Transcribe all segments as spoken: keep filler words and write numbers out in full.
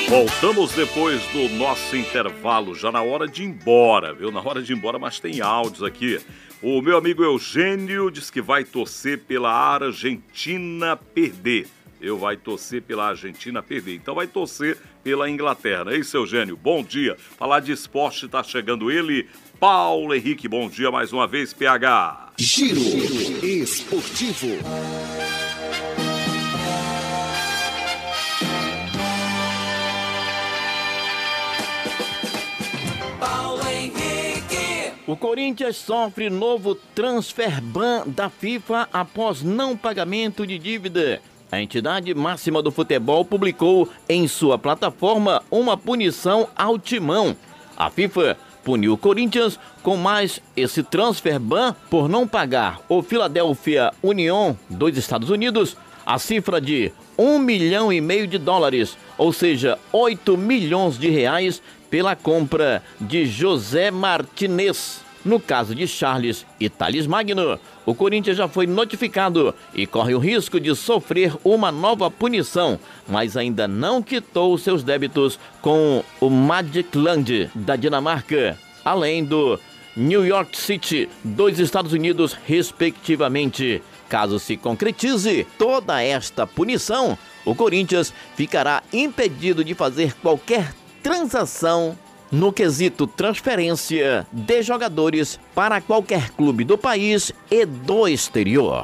Voltamos depois do nosso intervalo, já na hora de ir embora, viu? Na hora de ir embora, mas tem áudios aqui. O meu amigo Eugênio diz que vai torcer pela Argentina perder. Eu vai torcer pela Argentina perder. Então vai torcer pela Inglaterra. É isso, Eugênio. Bom dia. Falar de esporte, tá chegando ele, Paulo Henrique. Bom dia mais uma vez, P H. Giro Esportivo. O Corinthians sofre novo transfer ban da FIFA após não pagamento de dívida. A entidade máxima do futebol publicou em sua plataforma uma punição ao Timão. A FIFA puniu o Corinthians com mais esse transfer ban por não pagar o Philadelphia Union dos Estados Unidos a cifra de um milhão e meio de dólares, ou seja, oito milhões de reais, pela compra de José Martinez. No caso de Charles e Thales Magno, o Corinthians já foi notificado e corre o risco de sofrer uma nova punição, mas ainda não quitou seus débitos com o Midtjylland da Dinamarca, além do New York City dos Estados Unidos, respectivamente. Caso se concretize toda esta punição, o Corinthians ficará impedido de fazer qualquer transação no quesito transferência de jogadores para qualquer clube do país e do exterior.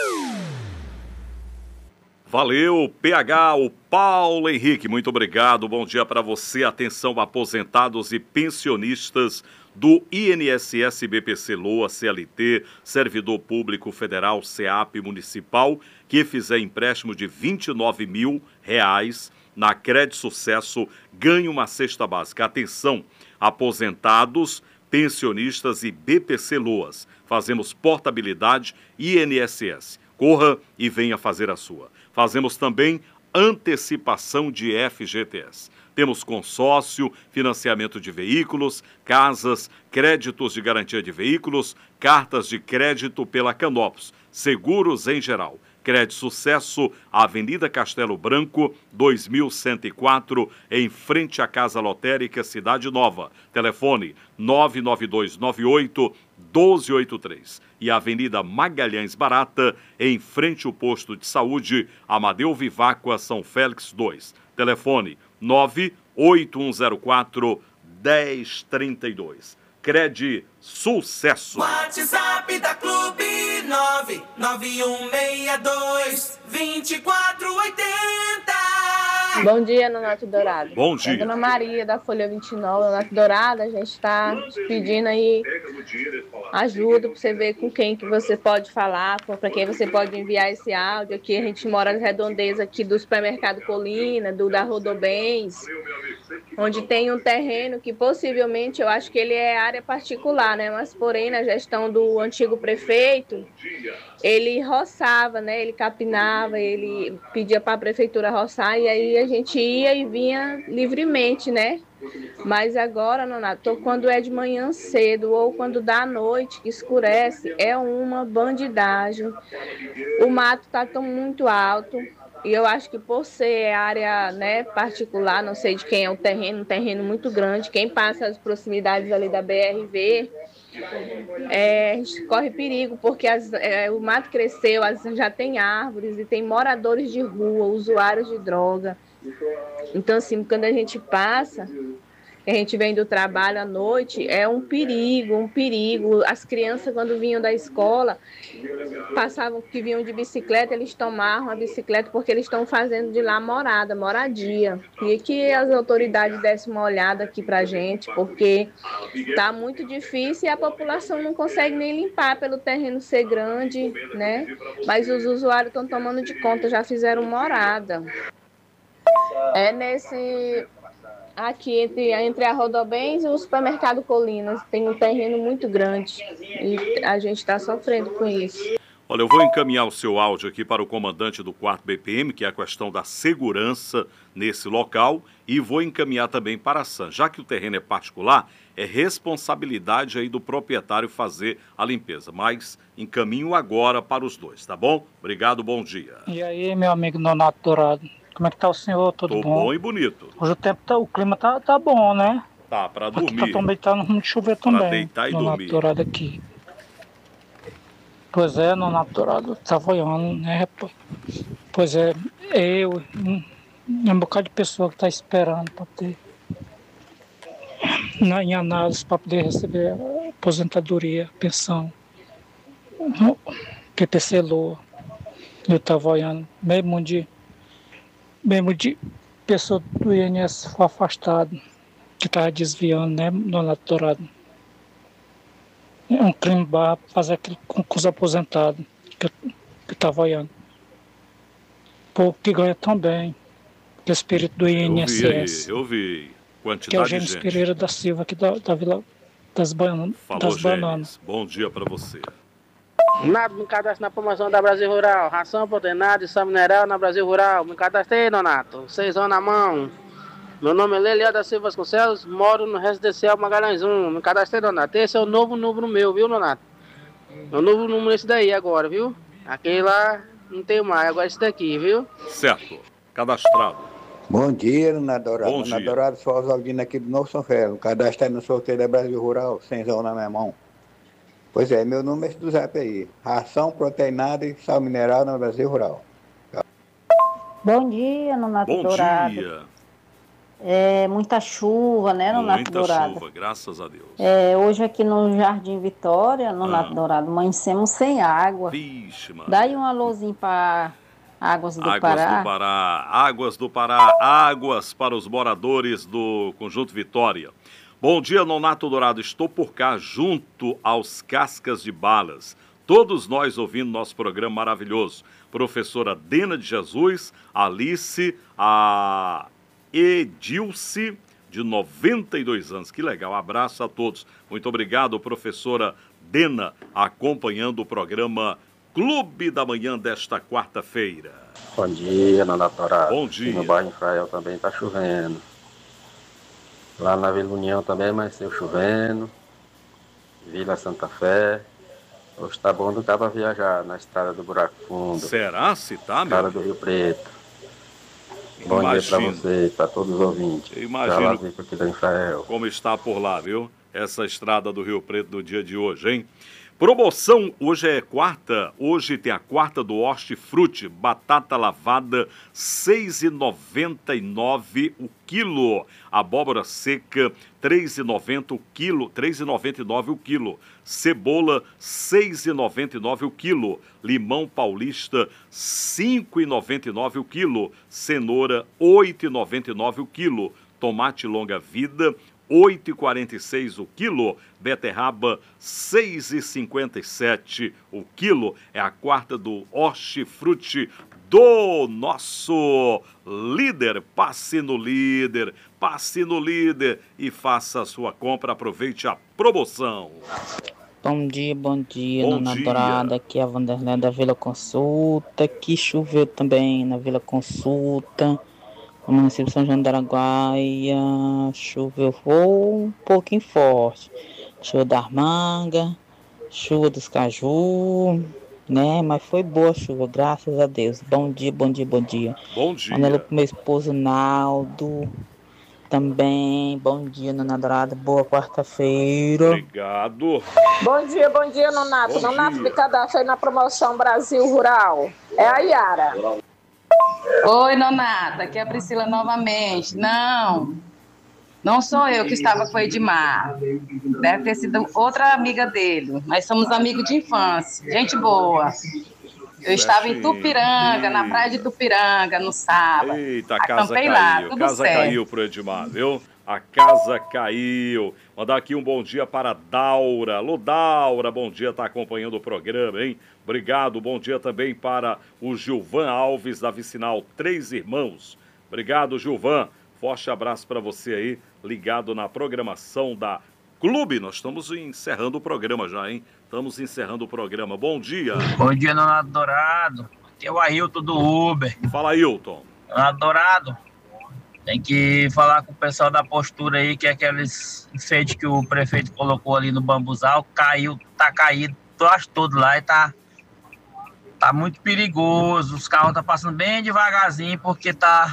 Valeu, P H, o Paulo Henrique, muito obrigado, bom dia para você. Atenção, aposentados e pensionistas do I N S S, B P C, LOA, C L T, Servidor Público Federal, SEAP Municipal, que fizer empréstimo de vinte e nove mil reais na Crédito Sucesso, ganhe uma cesta básica. Atenção, aposentados, pensionistas e B P C LOAS. Fazemos portabilidade I N S S. Corra e venha fazer a sua. Fazemos também antecipação de F G T S. Temos consórcio, financiamento de veículos, casas, créditos de garantia de veículos, cartas de crédito pela Canopus, seguros em geral. Crédito Sucesso, Avenida Castelo Branco, dois mil cento e quatro, em frente à Casa Lotérica, Cidade Nova. Telefone nove nove dois nove oito, um dois oito três. E Avenida Magalhães Barata, em frente ao posto de saúde, Amadeu Viváqua, São Félix dois. Telefone nove oito um zero quatro, um zero três dois. Crédito Sucesso. WhatsApp da Clube nove nove um seis dois, dois quatro oito zero. Bom dia, Nonato Dourado. Bom dia. É Dona Maria, da Folha vinte e nove. Nonato Dourado, a gente está te pedindo aí ajuda para você ver com quem que você pode falar, para quem você pode enviar esse áudio. Aqui a gente mora nas redondezas aqui do supermercado Colina, do da Rodobens, onde tem um terreno que possivelmente, eu acho que ele é área particular, né? Mas porém, na gestão do antigo prefeito, ele roçava, né? Ele capinava, ele pedia para a prefeitura roçar, e aí a gente ia e vinha livremente, né? Mas agora, Nonato, quando é de manhã cedo ou quando dá à noite, que escurece, é uma bandidagem. O mato está tão muito alto. E eu acho que por ser área, né, particular, não sei de quem é o terreno, um terreno muito grande, quem passa as proximidades ali da B R V, é, a gente corre perigo, porque as, é, o mato cresceu, as, já tem árvores e tem moradores de rua, usuários de droga. Então, assim, quando a gente passa, a gente vem do trabalho à noite, é um perigo, um perigo. As crianças, quando vinham da escola, passavam, que vinham de bicicleta, eles tomavam a bicicleta porque eles estão fazendo de lá morada, moradia. E que as autoridades dessem uma olhada aqui pra gente, porque tá muito difícil e a população não consegue nem limpar pelo terreno ser grande, né? Mas os usuários estão tomando de conta, já fizeram morada. É nesse... Aqui entre, entre a Rodobens e o supermercado Colinas, tem um terreno muito grande e a gente está sofrendo com isso. Olha, eu vou encaminhar o seu áudio aqui para o comandante do quarto B P M, que é a questão da segurança nesse local, e vou encaminhar também para a SAM. Já que o terreno é particular, é responsabilidade aí do proprietário fazer a limpeza, mas encaminho agora para os dois, tá bom? Obrigado, bom dia. E aí, meu amigo Nonato Dourado, Como é que tá o senhor? Tudo Tô bom? bom e bonito. Hoje o tempo tá, o clima tá, tá bom, né? Tá, pra Aqui dormir. tá também tá no rumo de chover Pra também. deitar e no dormir. Nato Dourado aqui. Pois é, no Nato Dourado tá voando, né, rapaz? Pois é, eu, um, um bocado de pessoa que tá esperando pra ter, na, em análise, pra poder receber a aposentadoria, pensão, no P P C Loa. Eu tava olhando, mesmo de, mesmo de pessoa do I N S foi afastado, que tava desviando, né, no Nato Dourado. É um crime barra pra fazer aquilo com, com os aposentados, que eu, que eu tava olhando. O povo que ganha também, que é o espírito do I N S S. Eu vi, eu vi. Que é o Quantidade de Gênesis gente. Pereira da Silva, aqui da, da Vila das, Ban Falou, das Gênesis. Bananas. Bom dia pra você. Nada, me cadastro na promoção da Brasil Rural. Ração, proteína e sal mineral na Brasil Rural. Me cadastrei, Donato. Seis anos na mão. Meu nome é Leliel da Silva Vasconcelos. Moro no Residencial Magalhães um. Me cadastrei, Donato. Esse é o novo número meu, viu, Donato? É o novo número esse daí agora, viu? Aquele lá não tem mais. Agora esse daqui, viu? Certo. Cadastrado. Bom dia, Nato Dourado. Bom Nato dia. Dourado, sou Oswaldino aqui do Novo São Félix. O cadastro é no sorteio da Brasil Rural, cenzão na minha mão. Pois é, meu número é esse do zap aí. Ração, proteinada e sal mineral na Brasil Rural. Bom dia, no Nato Bom Dourado. dia. É muita chuva, né, no Nato Muita Dourado. chuva, graças a Deus. É, hoje aqui no Jardim Vitória, no Ah. Nato Dourado, amanhecemos sem água. Vixe, mano. Dá aí um alôzinho para Águas do Águas Pará. do Pará, Águas do Pará, águas para os moradores do Conjunto Vitória. Bom dia, Nonato Dourado. Estou por cá junto aos Cascas de Balas. Todos nós ouvindo nosso programa maravilhoso. Professora Dena de Jesus, Alice, a Edilce, de noventa e dois anos. Que legal, abraço a todos. Muito obrigado, professora Dena, acompanhando o programa Clube da Manhã desta quarta-feira. Bom dia, Nonato Dourado. Bom dia. No bairro Israel também está chovendo. Lá na Vila União também amanheceu chovendo. Vila Santa Fé. Hoje está bom do cabo viajar na estrada do Buraco Fundo. Será se tá, meu? Estrada do Rio Preto. Bom Imagino. dia para você, para todos os ouvintes. Eu imagino Já aqui da Israel. como está por lá, viu? Essa estrada do Rio Preto do dia de hoje, hein? Promoção, hoje é quarta, hoje tem a quarta do Hortifruti, batata lavada seis reais e noventa e nove centavos o quilo, abóbora seca três reais e noventa centavos o quilo, três reais e noventa e nove centavos o quilo, cebola seis reais e noventa e nove centavos o quilo, limão paulista cinco reais e noventa e nove centavos o quilo, cenoura oito reais e noventa e nove centavos o quilo, tomate longa vida oito reais e quarenta e seis centavos o quilo, beterraba seis reais e cinquenta e sete centavos o quilo, é a quarta do Hortifruti do nosso líder. Passe no líder, passe no líder e faça a sua compra, aproveite a promoção. Bom dia, bom dia, Bom Nona dia. Dourada, aqui é a Vanderlei da Vila Consulta, que choveu também na Vila Consulta. No município de São João do Araguaia, choveu um pouquinho forte. Chuva da manga, chuva dos caju, né? Mas foi boa a chuva, graças a Deus. Bom dia, bom dia, bom dia. Bom dia. Manelo pro meu esposo Naldo, também. Bom dia, Nona Dourada, boa quarta-feira. Obrigado. Bom dia, bom dia, Nonato. Bom Nonato dia. de cadastro aí na promoção Brasil Rural. É a Yara. Oi, Nonata, aqui é a Priscila novamente. Não, não sou eu que estava com o Edmar. Deve ter sido outra amiga dele, mas somos amigos de infância. Gente boa. Eu estava em Tupiranga, na praia de Tupiranga, no sábado. Eita, a casa Acampei caiu, lá, a tudo casa certo. caiu pro Edmar, viu? A casa caiu. Mandar aqui um bom dia para a Daura. Alô, Daura, bom dia, tá acompanhando o programa, hein? Obrigado, bom dia também para o Gilvan Alves, da Vicinal Três Irmãos. Obrigado, Gilvan. Forte abraço para você aí, ligado na programação da Clube. Nós estamos encerrando o programa já, hein? Estamos encerrando o programa. Bom dia. Bom dia, Nonato Dourado. Aqui é o Ailton do Uber. Fala, Ailton. Nonato Dourado, tem que falar com o pessoal da postura aí, que é aqueles enfeites que o prefeito colocou ali no bambuzal, caiu, tá caído, quase tudo lá e tá tá muito perigoso, os carros tá passando bem devagarzinho porque tá,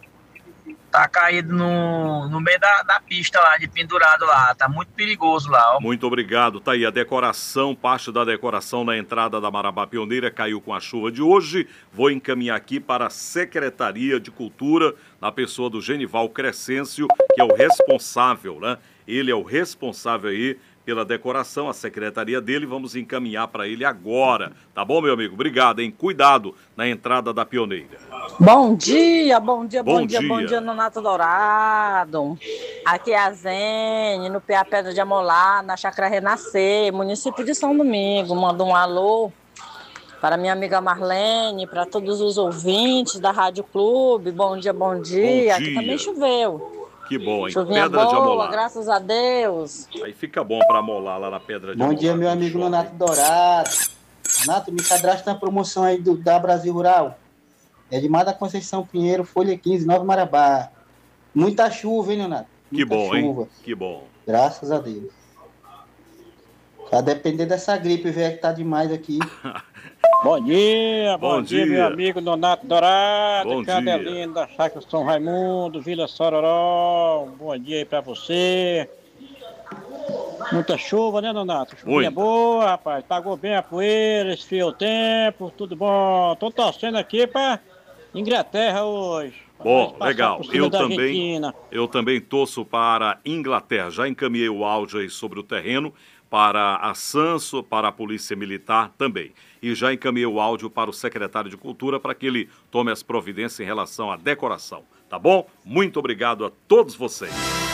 tá caído no, no meio da, da pista lá, de pendurado lá, tá muito perigoso lá, ó. Muito obrigado, tá aí a decoração, parte da decoração na entrada da Marabá Pioneira caiu com a chuva de hoje. Vou encaminhar aqui para a Secretaria de Cultura, na pessoa do Genival Crescêncio, que é o responsável, né? Ele é o responsável aí pela decoração, a secretaria dele, vamos encaminhar para ele agora, tá bom, meu amigo? Obrigado, hein? Cuidado na entrada da Pioneira. Bom dia, bom dia, bom, Bom dia, dia. bom dia, Nonato Dourado. Aqui é a Zene, no P A Pedra de Amolá, na Chácara Renascer, município de São Domingo. Mando um alô para minha amiga Marlene, para todos os ouvintes da Rádio Clube. Bom dia, bom dia. Bom Aqui dia. também choveu. Que bom, hein? Chuvinha Pedra de boa, Amolar. graças a Deus. Aí fica bom para amolar lá na Pedra de Bom Amolar. dia, meu amigo Nonato Dourado. Nonato, me cadastra na promoção aí do, da Brasil Rural. É de Mar da Conceição Pinheiro, Folha quinze, Nova Marabá. Muita chuva, hein, Nonato? Que Muita bom, chuva. hein? Que bom. Graças a Deus. Vai depender dessa gripe, velho, que tá demais aqui. Bom dia, bom, Bom dia, dia. meu amigo Nonato Dourado, Bom Cadelinho da Chácara São Raimundo, Vila Sororó. Um bom dia aí pra você. Muita chuva, né, Nonato? Chuvinha Muita. boa, rapaz. Pagou bem a poeira, esfriou o tempo, tudo bom. Tô torcendo aqui pra Inglaterra hoje. Bom, Passar legal. por cima Eu da também, Argentina. eu também torço para Inglaterra. Já encaminhei o áudio aí sobre o terreno para a Sanso, para a Polícia Militar também. E já encaminhei o áudio para o secretário de Cultura para que ele tome as providências em relação à decoração. Tá bom? Muito obrigado a todos vocês.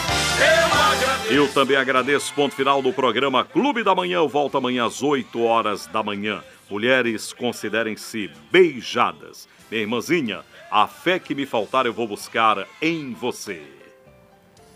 Eu também agradeço. Ponto final do programa Clube da Manhã. Eu volto amanhã às oito horas da manhã. Mulheres, considerem-se beijadas. Minha irmãzinha, a fé que me faltar eu vou buscar em você.